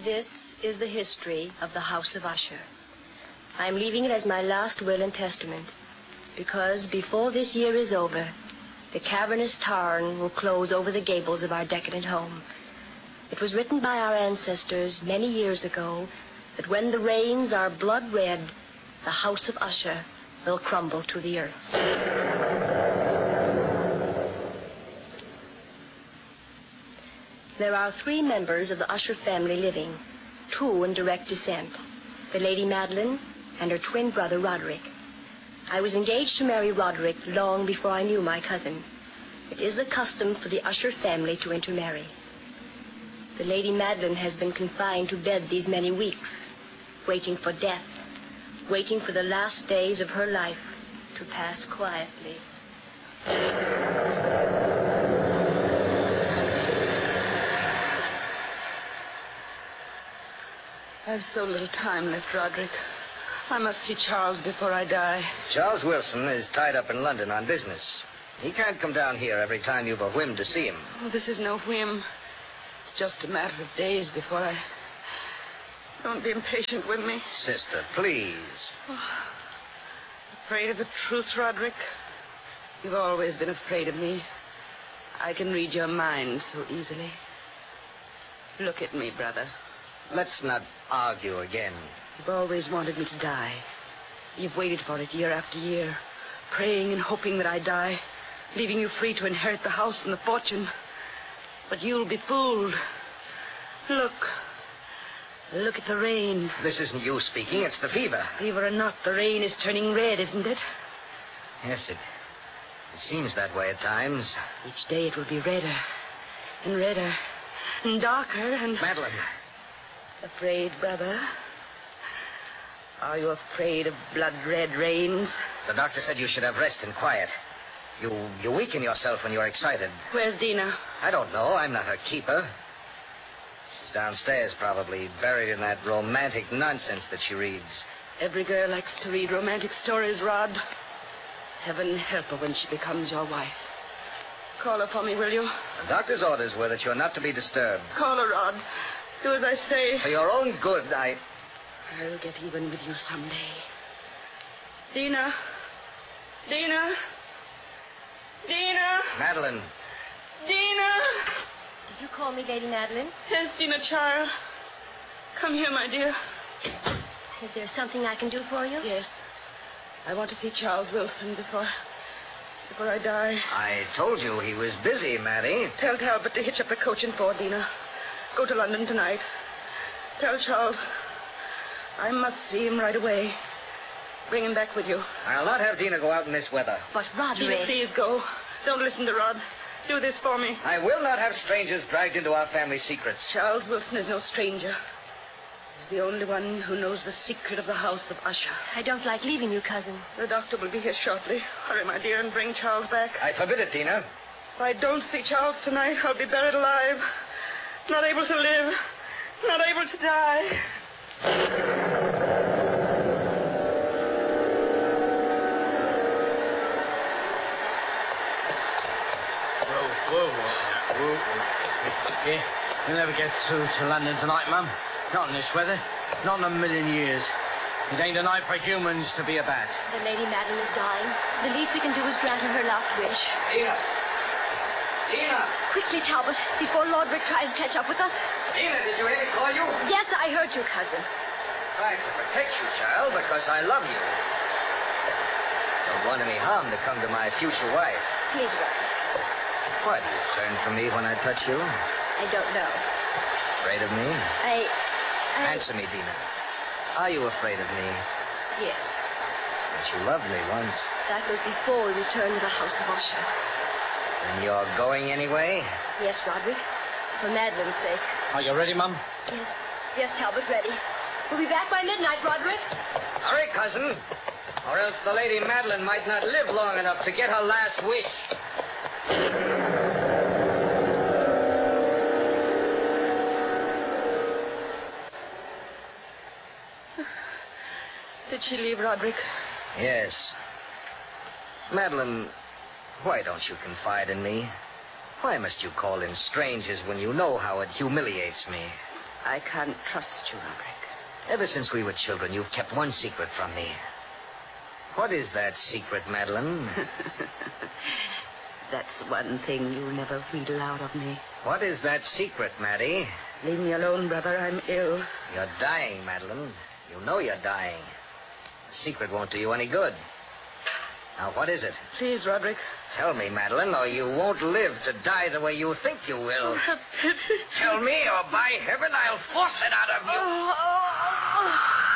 This is the history of the House of Usher. I am leaving it as my last will and testament, because before this year is over, the cavernous tarn will close over the gables of our decadent home. It was written by our ancestors many years ago that when the rains are blood red, the House of Usher will crumble to the earth. There are 3 members of the Usher family living, 2 in direct descent, the Lady Madeline and her twin brother Roderick. I was engaged to marry Roderick long before I knew my cousin. It is the custom for the Usher family to intermarry. The Lady Madeline has been confined to bed these many weeks, waiting for death, waiting for the last days of her life to pass quietly. I've so little time left, Roderick. I must see Charles before I die. Charles Wilson is tied up in London on business. He can't come down here every time you've a whim to see him. Oh, this is no whim. It's just a matter of days before I... Don't be impatient with me. Sister, please. Oh, afraid of the truth, Roderick? You've always been afraid of me. I can read your mind so easily. Look at me, brother. Let's not argue again. You've always wanted me to die. You've waited for it year after year, praying and hoping that I die, leaving you free to inherit the house and the fortune. But you'll be fooled. Look. Look at the rain. This isn't you speaking, it's the fever. Fever or not, the rain is turning red, isn't it? Yes, it seems that way at times. Each day it will be redder and redder and darker and... Madeline. Afraid, brother? Are you afraid of blood-red rains? The doctor said you should have rest and quiet. You weaken yourself when you're excited. Where's Dina? I don't know. I'm not her keeper. She's downstairs, probably, buried in that romantic nonsense that she reads. Every girl likes to read romantic stories, Rod. Heaven help her when she becomes your wife. Call her for me, will you? The doctor's orders were that you're not to be disturbed. Call her, Rod. Do as I say. For your own good, I'll get even with you someday. Dina. Dina. Dina. Madeline. Dina. Did you call me Lady Madeline? Yes, Dina, child. Come here, my dear. Is there something I can do for you? Yes. I want to see Charles Wilson before I die. I told you he was busy, Maddie. Tell Talbot to hitch up the coach and four, Dina. Go to London tonight. Tell Charles I must see him right away. Bring him back with you. I'll not have Dina go out in this weather. But Roderick... Dina, please go. Don't listen to Rod. Do this for me. I will not have strangers dragged into our family secrets. Charles Wilson is no stranger. He's the only one who knows the secret of the House of Usher. I don't like leaving you, cousin. The doctor will be here shortly. Hurry, my dear, and bring Charles back. I forbid it, Dina. If I don't see Charles tonight, I'll be buried alive. Not able to live. Not able to die. Whoa. Yeah, you'll never get through to London tonight, Mum. Not in this weather. Not in a million years. It ain't a night for humans to be a bat. The Lady Madeline is dying. The least we can do is grant her her last wish. Dina! Quickly, Talbot, before Lord Rick tries to catch up with us. Dina, did you hear me call you? Yes, I heard you, cousin. Try to protect you, child, because I love you. Don't want any harm to come to my future wife. Please, Roderick. Why do you turn from me when I touch you? I don't know. Afraid of me? I... Answer me, Dina. Are you afraid of me? Yes. But you loved me once. That was before we returned to the House of Usher. And you're going anyway? Yes, Roderick. For Madeline's sake. Are you ready, Mum? Yes. Yes, Talbot, ready. We'll be back by midnight, Roderick. Hurry, cousin. Or else the Lady Madeline might not live long enough to get her last wish. Did she leave, Roderick? Yes. Madeline, why don't you confide in me? Why must you call in strangers when you know how it humiliates me? I can't trust you, Roderick. Ever since we were children, you've kept one secret from me. What is that secret, Madeline? That's one thing you'll never wheedle out of me. What is that secret, Maddie? Leave me alone, brother. I'm ill. You're dying, Madeline. You know you're dying. The secret won't do you any good. Now, what is it? Please, Roderick. Tell me, Madeline, or you won't live to die the way you think you will. Have pity. Tell me, or by heaven, I'll force it out of you.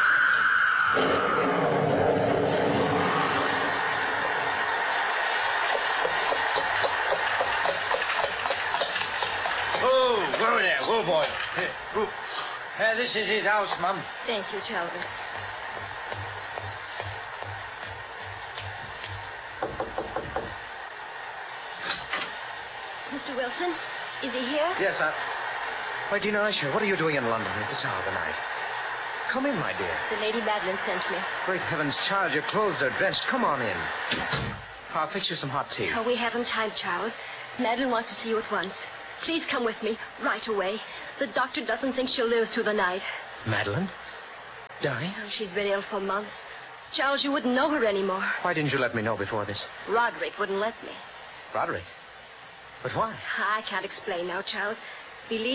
Oh, whoa there. Whoa, boy. Here, whoa. This is his house, Mum. Thank you, Talbot. Mr. Wilson, is he here? Yes, sir. Why, Dina Aisha, what are you doing in London at this hour of the night? Come in, my dear. The Lady Madeline sent me. Great heavens, child, your clothes are drenched. Come on in. I'll fix you some hot tea. Oh, we haven't time, Charles. Madeline wants to see you at once. Please come with me, right away. The doctor doesn't think she'll live through the night. Madeline? Dying? Oh, she's been ill for months. Charles, you wouldn't know her anymore. Why didn't you let me know before this? Roderick wouldn't let me. Roderick? But why? I can't explain now, Charles. Believe